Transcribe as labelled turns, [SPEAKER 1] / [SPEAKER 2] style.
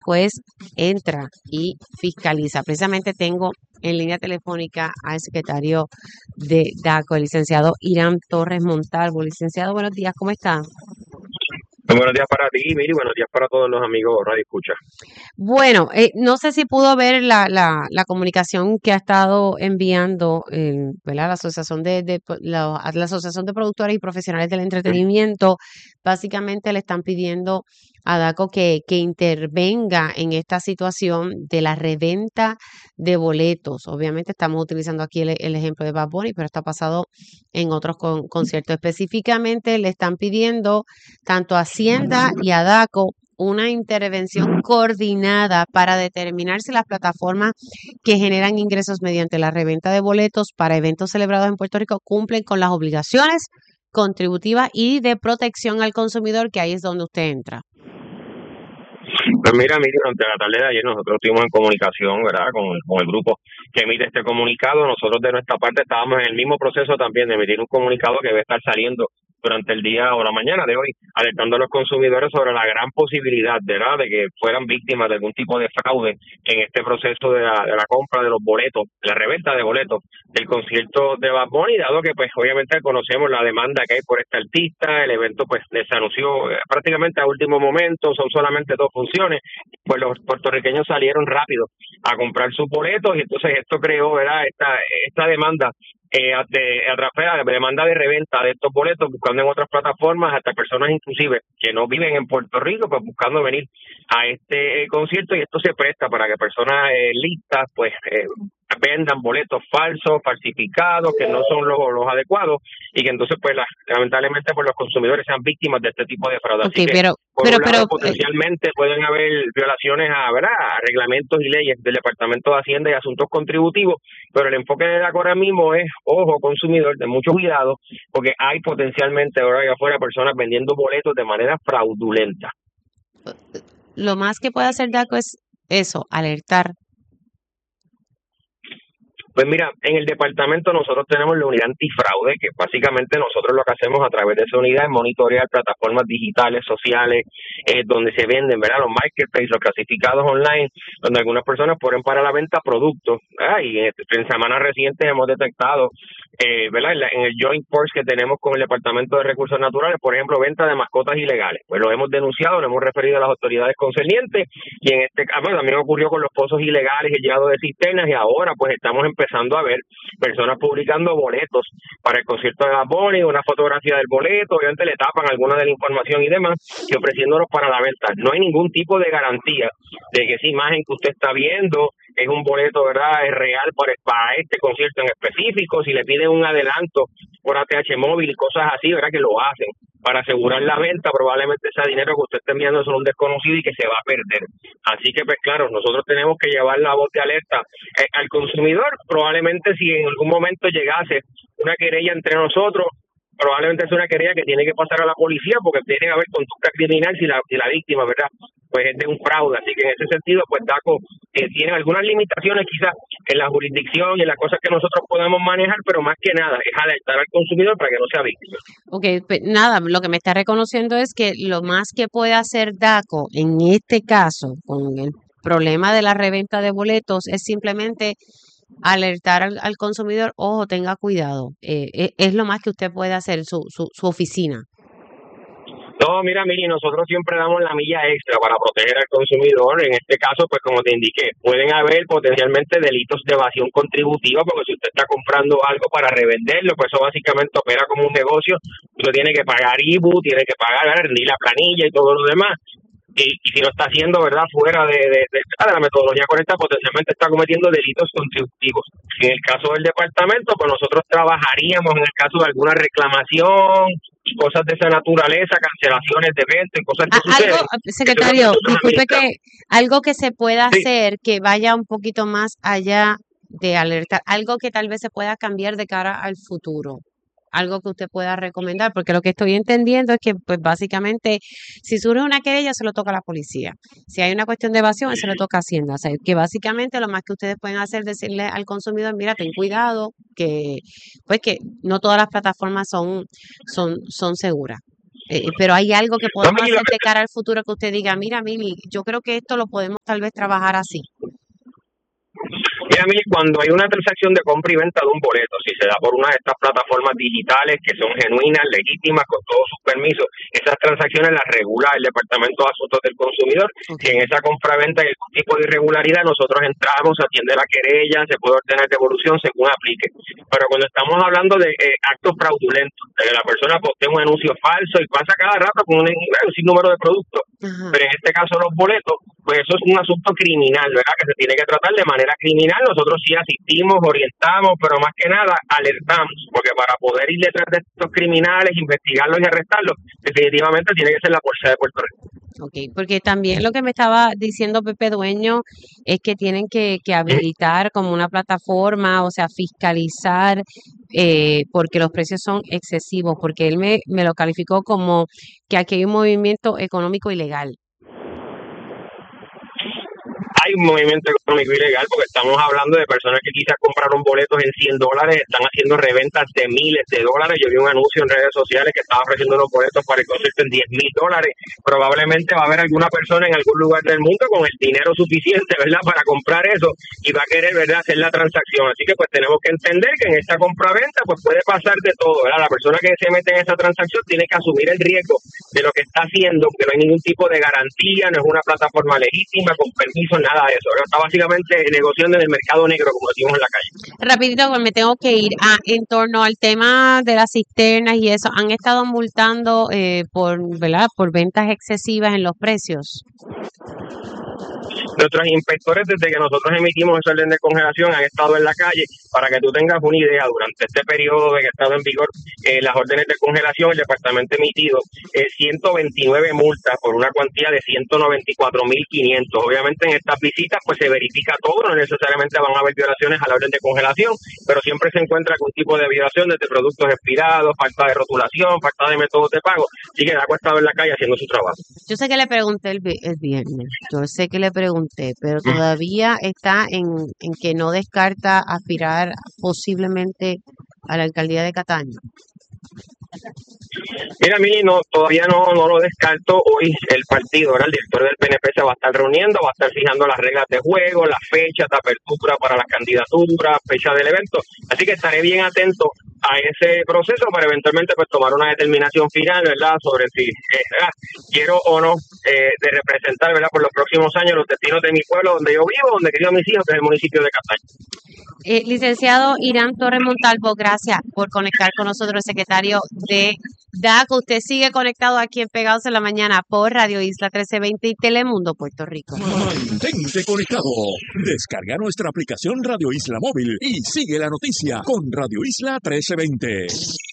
[SPEAKER 1] pues entra y fiscaliza. Precisamente tengo en línea telefónica al secretario de DACO, el licenciado Irán Torres Montalvo. Licenciado, buenos días, ¿cómo está?
[SPEAKER 2] Muy buenos días para ti, Miri, buenos días para todos los amigos Radio Escucha.
[SPEAKER 1] Bueno, no sé si pudo ver la comunicación que ha estado enviando, ¿verdad? La Asociación la Asociación de Productores y Profesionales del Entretenimiento. Básicamente le están pidiendo a DACO que intervenga en esta situación de la reventa de boletos. Obviamente estamos utilizando aquí el ejemplo de Bad Bunny, pero esto ha pasado en otros conciertos. Específicamente le están pidiendo tanto a Hacienda y a DACO una intervención coordinada para determinar si las plataformas que generan ingresos mediante la reventa de boletos para eventos celebrados en Puerto Rico cumplen con las obligaciones contributivas y de protección al consumidor, que ahí es donde usted entra.
[SPEAKER 2] Pues mira, durante la tarde de ayer nosotros estuvimos en comunicación, ¿verdad?, con el grupo que emite este comunicado. Nosotros de nuestra parte estábamos en el mismo proceso también de emitir un comunicado que debe estar saliendo durante el día o la mañana de hoy, alertando a los consumidores sobre la gran posibilidad, ¿verdad?, de que fueran víctimas de algún tipo de fraude en este proceso de la compra de los boletos, la reventa de boletos del concierto de Bad Bunny, dado que pues obviamente conocemos la demanda que hay por este artista. El evento pues se anunció prácticamente a último momento, son solamente 2 funciones, pues los puertorriqueños salieron rápido a comprar sus boletos y entonces esto creó, ¿verdad?, esta demanda demanda de reventa de estos boletos, buscando en otras plataformas, hasta personas inclusive que no viven en Puerto Rico, pues buscando venir a este concierto, y esto se presta para que personas listas pues vendan boletos falsos, falsificados, que no son los adecuados, y que entonces pues lamentablemente pues los consumidores sean víctimas de este tipo de fraude.
[SPEAKER 1] Okay,
[SPEAKER 2] así que por un lado potencialmente pueden haber violaciones ¿verdad?, a reglamentos y leyes del Departamento de Hacienda y Asuntos Contributivos, pero el enfoque de DACO ahora mismo es, ojo consumidor, de mucho cuidado, porque hay potencialmente ahora allá afuera personas vendiendo boletos de manera fraudulenta.
[SPEAKER 1] Lo más que puede hacer DACO es eso, alertar.
[SPEAKER 2] Pues mira, en el departamento nosotros tenemos la unidad antifraude, que básicamente nosotros lo que hacemos a través de esa unidad es monitorear plataformas digitales, sociales, donde se venden, ¿verdad?, los marketplaces, los clasificados online, donde algunas personas ponen para la venta productos. Y en semanas recientes hemos detectado, ¿verdad?, en el Joint Force que tenemos con el Departamento de Recursos Naturales, por ejemplo, venta de mascotas ilegales. Pues lo hemos denunciado, lo hemos referido a las autoridades concernientes, y en este caso también ocurrió con los pozos ilegales y el llenado de cisternas, y ahora pues estamos empezando a ver personas publicando boletos para el concierto de Bad Bunny, una fotografía del boleto, obviamente le tapan alguna de la información y demás, y ofreciéndolos para la venta. No hay ningún tipo de garantía de que esa imagen que usted está viendo es un boleto, ¿verdad?, es real para este concierto en específico. Si le piden un adelanto por ATH móvil y cosas así, ¿verdad?, que lo hacen para asegurar la venta, probablemente ese dinero que usted esté enviando es un desconocido y que se va a perder. Así que, pues claro, nosotros tenemos que llevar la voz de alerta al consumidor. Probablemente si en algún momento llegase una querella entre nosotros, probablemente es una querella que tiene que pasar a la policía, porque tiene que haber conducta criminal si la víctima, ¿verdad?, pues es de un fraude. Así que en ese sentido, pues DACO tiene algunas limitaciones quizás en la jurisdicción y en las cosas que nosotros podemos manejar, pero más que nada es alertar al consumidor para que no sea víctima.
[SPEAKER 1] Okay, pues nada, lo que me está reconociendo es que lo más que puede hacer DACO en este caso con el problema de la reventa de boletos es simplemente alertar al consumidor, ojo, tenga cuidado. Es lo más que usted puede hacer, su oficina.
[SPEAKER 2] No, mira, Miri, nosotros siempre damos la milla extra para proteger al consumidor. En este caso, pues como te indiqué, pueden haber potencialmente delitos de evasión contributiva, porque si usted está comprando algo para revenderlo, pues eso básicamente opera como un negocio. Usted tiene que pagar IBU, tiene que pagar, rendir la planilla y todo lo demás. Y si lo está haciendo, ¿verdad?, fuera de la metodología correcta, potencialmente está cometiendo delitos contributivos. En el caso del departamento, pues nosotros trabajaríamos en el caso de alguna reclamación y cosas de esa naturaleza, cancelaciones de eventos y cosas que suceden.
[SPEAKER 1] Secretario, disculpe, que algo que se pueda hacer que vaya un poquito más allá de alertar, algo que tal vez se pueda cambiar de cara al futuro. Algo que usted pueda recomendar, porque lo que estoy entendiendo es que, pues básicamente, si surge una querella, se lo toca a la policía. Si hay una cuestión de evasión, se lo toca a Hacienda. O sea, que básicamente lo más que ustedes pueden hacer es decirle al consumidor, mira, ten cuidado, que pues que no todas las plataformas son seguras. Pero hay algo que
[SPEAKER 2] No,
[SPEAKER 1] podemos
[SPEAKER 2] Mili,
[SPEAKER 1] hacer de cara al futuro que usted diga, mira, Mili, yo creo que esto lo podemos tal vez trabajar así.
[SPEAKER 2] Mira, Mili, cuando hay una transacción de compra y venta de un boleto, si se da por una de estas plataformas digitales que son genuinas, legítimas, con todos sus permisos, esas transacciones las regula el Departamento de Asuntos del Consumidor. Si en esa compra-venta hay algún tipo de irregularidad, nosotros entramos, se atiende la querella, se puede ordenar devolución según aplique. Pero cuando estamos hablando de actos fraudulentos, de que la persona postea un anuncio falso y pasa cada rato con un sinnúmero de productos, pero en este caso los boletos, pues eso es un asunto criminal, ¿verdad? Que se tiene que tratar de manera criminal. Nosotros sí asistimos, orientamos, pero más que nada alertamos, porque para poder ir detrás de estos criminales, investigarlos y arrestarlos, definitivamente tiene que ser la Policía de Puerto Rico.
[SPEAKER 1] Ok, porque también lo que me estaba diciendo Pepe Dueño es que tienen que habilitar como una plataforma, o sea, fiscalizar, porque los precios son excesivos, porque él me lo calificó como que aquí hay un movimiento económico ilegal.
[SPEAKER 2] Hay un movimiento económico ilegal porque estamos hablando de personas que quizás compraron boletos en $100, están haciendo reventas de miles de dólares. Yo vi un anuncio en redes sociales que estaba ofreciendo los boletos para el concierto en $10,000. Probablemente va a haber alguna persona en algún lugar del mundo con el dinero suficiente, ¿verdad?, para comprar eso y va a querer, ¿verdad?, hacer la transacción. Así que pues tenemos que entender que en esta compra-venta pues puede pasar de todo, ¿verdad? La persona que se mete en esa transacción tiene que asumir el riesgo de lo que está haciendo, que no hay ningún tipo de garantía, no es una plataforma legítima, con permiso, nada de eso. Está básicamente negociando en el mercado negro, como decimos en la calle.
[SPEAKER 1] Rapidito, pues me tengo que ir. En torno al tema de las cisternas y eso, ¿han estado multando ¿verdad?, por ventas excesivas en los precios?
[SPEAKER 2] Nuestros inspectores, desde que nosotros emitimos esa orden de congelación, han estado en la calle. Para que tú tengas una idea, durante este periodo de que ha estado en vigor las órdenes de congelación, el departamento ha emitido 129 multas por una cuantía de 194,500. Obviamente en estas visitas pues se verifica todo, no necesariamente van a haber violaciones a la orden de congelación, pero siempre se encuentra algún tipo de violación desde productos expirados, falta de rotulación, falta de métodos de pago. Así que ha estado en la calle haciendo su trabajo.
[SPEAKER 1] Yo sé que le pregunté el viernes, yo sé que le pregunté, pero todavía está en que no descarta aspirar posiblemente a la alcaldía de Cataño.
[SPEAKER 2] Mira, a mí todavía no lo descarto. Hoy el partido, ¿verdad?, el director del PNP se va a estar reuniendo, va a estar fijando las reglas de juego, las fechas de apertura para las candidaturas, fecha del evento. Así que estaré bien atento a ese proceso para eventualmente pues tomar una determinación final, ¿verdad?, sobre si quiero o no de representar, ¿verdad?, por los próximos años los destinos de mi pueblo, donde yo vivo, donde crió a mis hijos, que es el municipio de Cataño.
[SPEAKER 1] Licenciado Irán Torres Montalvo, gracias por conectar con nosotros, secretario de DACO. Usted sigue conectado aquí en Pegados en la Mañana por Radio Isla 1320 y Telemundo Puerto Rico.
[SPEAKER 3] Mantente conectado. Descarga nuestra aplicación Radio Isla Móvil y sigue la noticia con Radio Isla 1320.